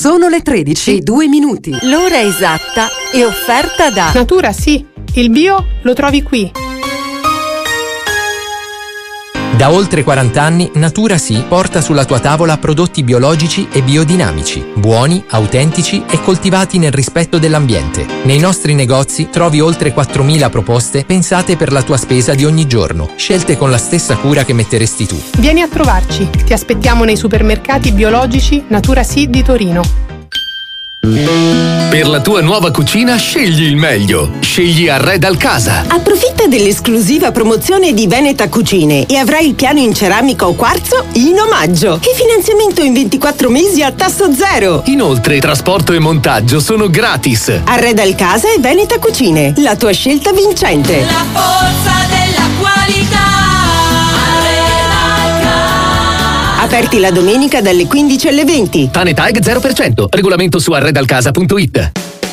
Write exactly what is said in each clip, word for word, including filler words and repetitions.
Sono le tredici e due minuti. L'ora esatta è offerta da Natura Sì, il bio lo trovi qui. Da oltre quaranta anni Natura Sì porta sulla tua tavola prodotti biologici e biodinamici, buoni, autentici e coltivati nel rispetto dell'ambiente. Nei nostri negozi trovi oltre quattromila proposte pensate per la tua spesa di ogni giorno, scelte con la stessa cura che metteresti tu. Vieni a trovarci, ti aspettiamo nei supermercati biologici Natura Sì di Torino. Per la tua nuova cucina scegli il meglio. Scegli Arredal Casa. Approfitta dell'esclusiva promozione di Veneta Cucine e avrai il piano in ceramica o quarzo in omaggio. E finanziamento in ventiquattro mesi a tasso zero. Inoltre, trasporto e montaggio sono gratis. Arredal Casa e Veneta Cucine, la tua scelta vincente. La forza della qualità. Aperti la domenica dalle quindici alle venti. Tanetag zero per cento. Regolamento su arredalcasa punto it.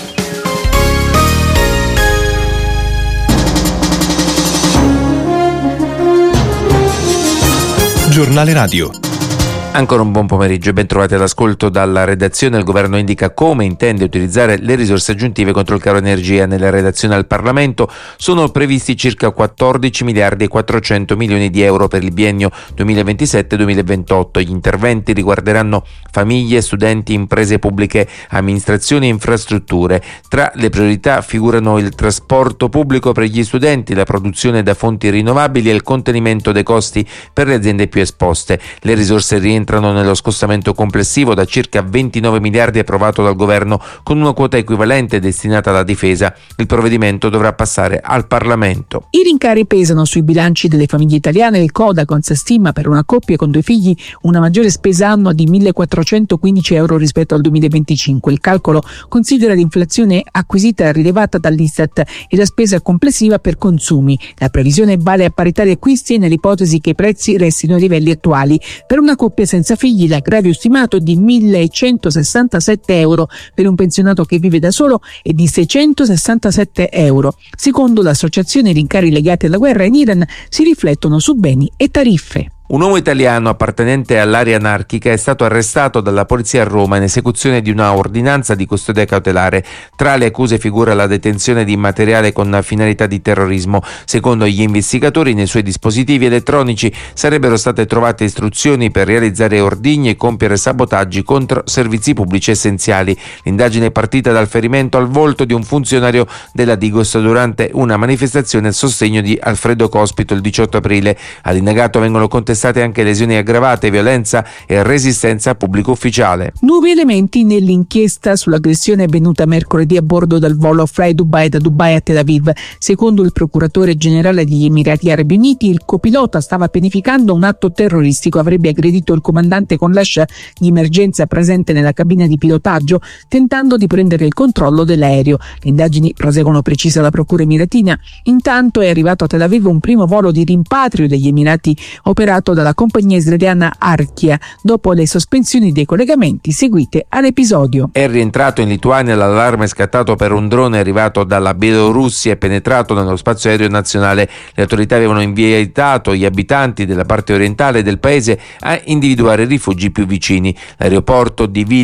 Giornale Radio. Ancora un buon pomeriggio e ben trovati all'ascolto dalla redazione. Il governo indica come intende utilizzare le risorse aggiuntive contro il caro energia. Nella relazione al Parlamento sono previsti circa quattordici miliardi e quattrocento milioni di euro per il biennio duemilaventisette duemilaventotto. Gli interventi riguarderanno famiglie, studenti, imprese pubbliche, amministrazioni e infrastrutture. Tra le priorità figurano il trasporto pubblico per gli studenti, la produzione da fonti rinnovabili e il contenimento dei costi per le aziende più esposte. Le risorse rientrano entrano nello scostamento complessivo da circa ventinove miliardi approvato dal governo, con una quota equivalente destinata alla difesa. Il provvedimento dovrà passare al Parlamento. I rincari pesano sui bilanci delle famiglie italiane. Il Codacons stima per una coppia con due figli una maggiore spesa annua di millequattrocentoquindici euro rispetto al duemilaventicinque. Il calcolo considera l'inflazione acquisita rilevata dall'Istat e la spesa complessiva per consumi. La previsione vale a parità di acquisti nell'ipotesi che i prezzi restino ai livelli attuali. Per una coppia senza figli l'aggravio stimato è di millecentosessantasette euro, per un pensionato che vive da solo è di seicentosessantasette euro. Secondo l'associazione, i rincari legati alla guerra in Iran si riflettono su beni e tariffe. Un uomo italiano appartenente all'area anarchica è stato arrestato dalla polizia a Roma in esecuzione di una ordinanza di custodia cautelare. Tra le accuse figura la detenzione di materiale con finalità di terrorismo. Secondo gli investigatori, nei suoi dispositivi elettronici sarebbero state trovate istruzioni per realizzare ordigni e compiere sabotaggi contro servizi pubblici essenziali. L'indagine è partita dal ferimento al volto di un funzionario della Digos durante una manifestazione a sostegno di Alfredo Cospito il diciotto aprile. All'indagato vengono contestate state anche lesioni aggravate, violenza e resistenza a pubblico ufficiale. Nuovi elementi nell'inchiesta sull'aggressione avvenuta mercoledì a bordo del volo Fly Dubai da Dubai a Tel Aviv. Secondo il procuratore generale degli Emirati Arabi Uniti, il copilota stava pianificando un atto terroristico, avrebbe aggredito il comandante con l'ascia di emergenza presente nella cabina di pilotaggio, tentando di prendere il controllo dell'aereo. Le indagini proseguono, precisa la procura emiratina. Intanto è arrivato a Tel Aviv un primo volo di rimpatrio degli Emirati operato dalla compagnia israeliana Arkia dopo le sospensioni dei collegamenti seguite all'episodio. È rientrato in Lituania l'allarme scattato per un drone arrivato dalla Bielorussia e penetrato nello spazio aereo nazionale. Le autorità avevano invitato gli abitanti della parte orientale del paese a individuare i rifugi più vicini. L'aeroporto di